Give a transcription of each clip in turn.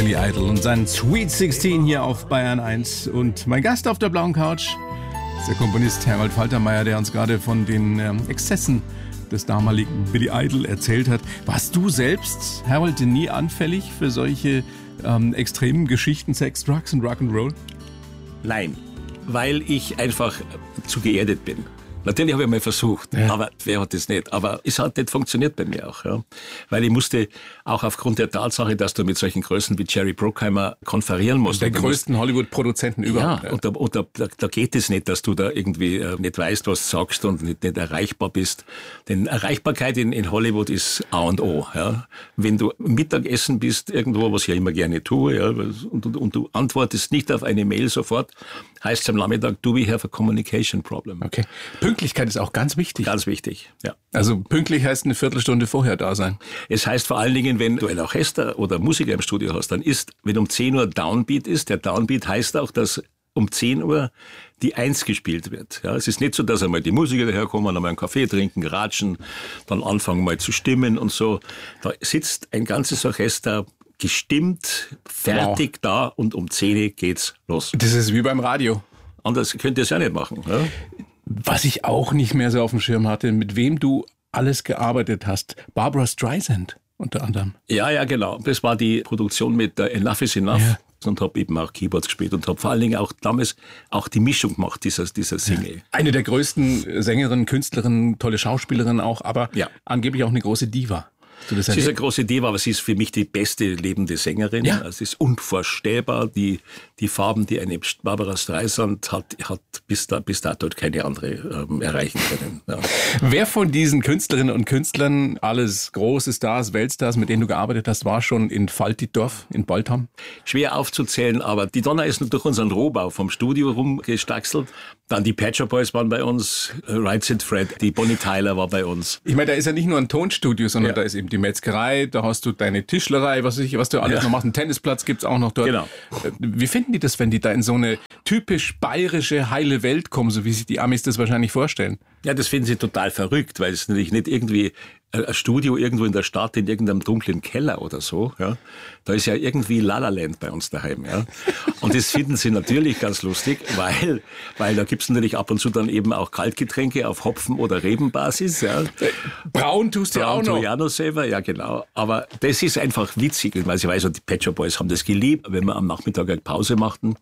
Billy Idol und sein Sweet 16 hier auf Bayern 1. Und mein Gast auf der blauen Couch ist der Komponist Harold Faltermeier, der uns gerade von den Exzessen des damaligen Billy Idol erzählt hat. Warst du selbst, Harold, nie anfällig für solche extremen Geschichten, Sex, Drugs und Rock'n'Roll? Nein, weil ich einfach zu geerdet bin. Natürlich habe ich mal versucht, aber wer hat das nicht? Aber es hat nicht funktioniert bei mir auch. Ja. Weil ich musste auch aufgrund der Tatsache, dass du mit solchen Größen wie Jerry Bruckheimer konferieren musst. Der größten Hollywood-Produzenten überhaupt. Ja, und da geht es nicht, dass du da irgendwie nicht weißt, was du sagst und nicht erreichbar bist. Denn Erreichbarkeit in Hollywood ist A und O. Ja. Wenn du Mittagessen bist irgendwo, was ich ja immer gerne tue, ja, und du antwortest nicht auf eine Mail sofort, heißt es am Nachmittag, do we have a communication problem? Okay. Pünktlichkeit ist auch ganz wichtig. Ganz wichtig, ja. Also pünktlich heißt eine Viertelstunde vorher da sein. Es heißt vor allen Dingen, wenn du ein Orchester oder Musiker im Studio hast, dann ist, wenn um 10 Uhr Downbeat ist, der Downbeat heißt auch, dass um 10 Uhr die 1 gespielt wird. Ja, es ist nicht so, dass einmal die Musiker daherkommen, einmal einen Kaffee trinken, ratschen, dann anfangen mal zu stimmen und so. Da sitzt ein ganzes Orchester gestimmt, fertig da und um 10 Uhr geht's los. Das ist wie beim Radio. Anders könnt ihr es ja nicht machen. Ja? Was ich auch nicht mehr so auf dem Schirm hatte, mit wem du alles gearbeitet hast. Barbra Streisand unter anderem. Ja, genau. Das war die Produktion mit Enough is Enough. Ja. Und habe eben auch Keyboards gespielt und habe vor allen Dingen auch damals auch die Mischung gemacht, dieser Single. Ja. Eine der größten Sängerinnen, Künstlerinnen, tolle Schauspielerin auch, aber angeblich auch eine große Diva. Sie ist eine große Diva, aber sie ist für mich die beste lebende Sängerin. Ja. Es ist unvorstellbar, die Farben, die eine Barbra Streisand hat bis dato keine andere erreichen können. Ja. Wer von diesen Künstlerinnen und Künstlern, alles große Stars, Weltstars, mit denen du gearbeitet hast, war schon in Faltitdorf in Baltham? Schwer aufzuzählen, aber die Donna ist durch unseren Rohbau vom Studio rumgestaxelt. Dann die Pet Shop Boys waren bei uns, Right Said Fred, die Bonnie Tyler war bei uns. Ich meine, da ist ja nicht nur ein Tonstudio, sondern da ist eben die Metzgerei, da hast du deine Tischlerei, was du alles noch machst. Einen Tennisplatz gibt's auch noch dort. Genau. Wie finden die das, wenn die da in so eine typisch bayerische, heile Welt kommen, so wie sich die Amis das wahrscheinlich vorstellen? Ja, das finden sie total verrückt, weil es natürlich nicht irgendwie ein Studio irgendwo in der Stadt, in irgendeinem dunklen Keller oder so. Ja. Da ist ja irgendwie La La Land bei uns daheim. Ja. Und das finden sie natürlich ganz lustig, weil da gibt's natürlich ab und zu dann eben auch Kaltgetränke auf Hopfen- oder Rebenbasis. Ja. Braun tust du auch noch. Braun tue selber, ja genau. Aber das ist einfach witzig, weil ich weiß, die Pet Shop Boys haben das geliebt, wenn wir am Nachmittag eine Pause machten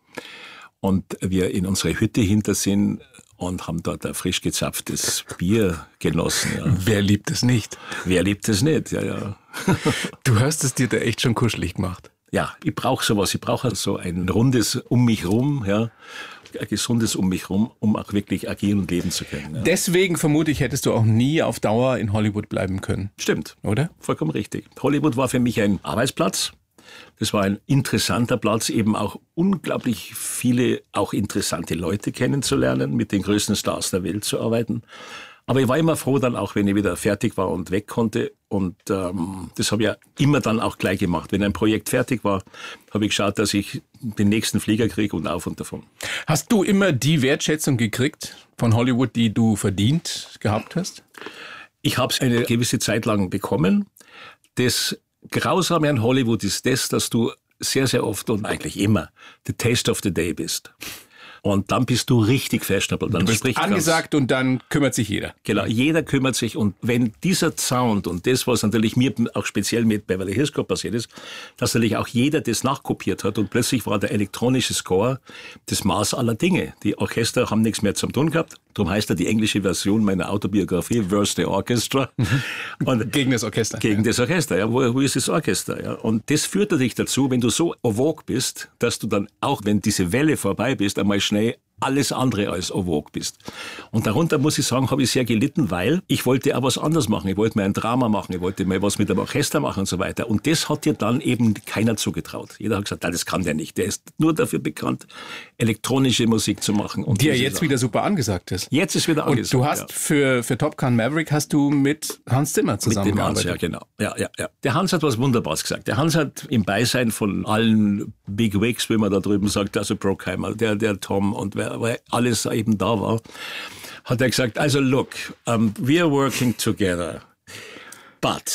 und wir in unsere Hütte hinter sind und haben dort ein frisch gezapftes Bier genossen. Ja. Wer liebt es nicht? Wer liebt es nicht? Ja. Du hast es dir da echt schon kuschelig gemacht. Ja, ich brauche sowas. Ich brauche so ein rundes um mich rum, ja, ein gesundes um mich rum, um auch wirklich agieren und leben zu können. Ja. Deswegen vermute ich, hättest du auch nie auf Dauer in Hollywood bleiben können. Stimmt. Oder? Vollkommen richtig. Hollywood war für mich ein Arbeitsplatz. Das war ein interessanter Platz, eben auch unglaublich viele, auch interessante Leute kennenzulernen, mit den größten Stars der Welt zu arbeiten. Aber ich war immer froh dann auch, wenn ich wieder fertig war und weg konnte. Und das habe ich ja immer dann auch gleich gemacht. Wenn ein Projekt fertig war, habe ich geschaut, dass ich den nächsten Flieger kriege und auf und davon. Hast du immer die Wertschätzung gekriegt von Hollywood, die du verdient gehabt hast? Ich habe es eine gewisse Zeit lang bekommen. Das Grausame an Hollywood ist das, dass du sehr, sehr oft und eigentlich immer the taste of the day bist. Und dann bist du richtig fashionable. Dann du bist angesagt und dann kümmert sich jeder. Genau, jeder kümmert sich. Und wenn dieser Sound und das, was natürlich mir auch speziell mit Beverly Hills Cop passiert ist, dass natürlich auch jeder das nachkopiert hat und plötzlich war der elektronische Score das Maß aller Dinge. Die Orchester haben nichts mehr zum tun gehabt. Darum heißt die englische Version meiner Autobiografie Where's the Orchestra? Und gegen das Orchester. Gegen das Orchester, ja. Wo ist das Orchester? Ja? Und das führt dich dazu, wenn du so vogue bist, dass du dann auch, wenn diese Welle vorbei bist, einmal schnell alles andere als vogue bist. Und darunter, muss ich sagen, habe ich sehr gelitten, weil ich wollte auch was anderes machen. Ich wollte mal ein Drama machen, ich wollte mal was mit dem Orchester machen und so weiter. Und das hat dir dann eben keiner zugetraut. Jeder hat gesagt, das kann der nicht. Der ist nur dafür bekannt, elektronische Musik zu machen. Und die ja jetzt wieder super angesagt ist. Jetzt ist wieder angesagt. Und du hast für Top Gun Maverick hast du mit Hans Zimmer zusammengearbeitet. Mit dem Hans, ja, genau. Ja. Der Hans hat was Wunderbares gesagt. Der Hans hat im Beisein von allen Big Wigs, wie man da drüben sagt, also Bruckheimer, der Tom und weil alles eben da war, hat er gesagt, also look, we are working together, but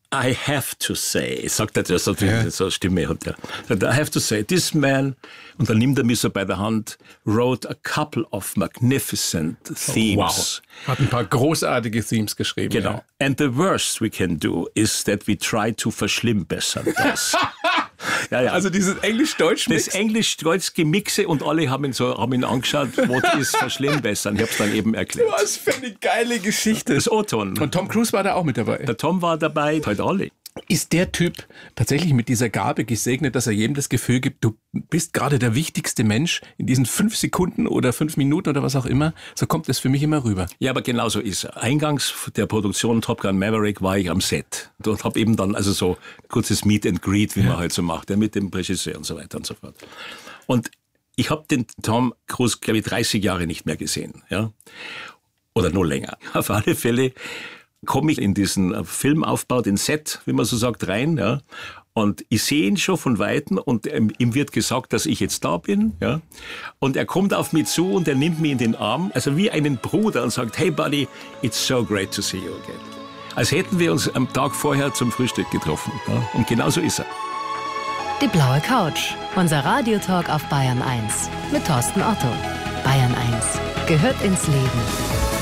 I have to say, sagt er, das hat so eine Stimme hat er. I have to say, this man, und dann nimmt er mich so bei der Hand, wrote a couple of magnificent themes. Wow. Hat ein paar großartige Themes geschrieben. Genau. Ja. And the worst we can do is that we try to verschlimmbessern das. Ja. Also dieses Englisch-Deutsch-Mix. Das Englisch-Deutsch-Gemixe und alle haben ihn angeschaut, was ist verschlimmbessern. Ich habe es dann eben erklärt. Was für eine geile Geschichte. Das O-Ton. Und Tom Cruise war da auch mit dabei. Der Tom war dabei, halt alle. Ist der Typ tatsächlich mit dieser Gabe gesegnet, dass er jedem das Gefühl gibt, du bist gerade der wichtigste Mensch in diesen 5 Sekunden oder 5 Minuten oder was auch immer? So kommt es für mich immer rüber. Ja, aber genau so ist er. Eingangs der Produktion Top Gun Maverick war ich am Set. Dort habe eben dann also so kurzes Meet and Greet, wie man halt so macht, mit dem Regisseur und so weiter und so fort. Und ich habe den Tom Cruise, glaube ich, 30 Jahre nicht mehr gesehen. Ja? Oder nur länger. Auf alle Fälle komme ich in diesen Filmaufbau, den Set, wie man so sagt, rein, ja. Und ich sehe ihn schon von Weitem und ihm wird gesagt, dass ich jetzt da bin, ja. Und er kommt auf mich zu und er nimmt mich in den Arm, also wie einen Bruder und sagt, hey Buddy, it's so great to see you again. Als hätten wir uns am Tag vorher zum Frühstück getroffen, ja. Und genau so ist er. Die blaue Couch, unser Radiotalk auf Bayern 1 mit Thorsten Otto. Bayern 1 gehört ins Leben.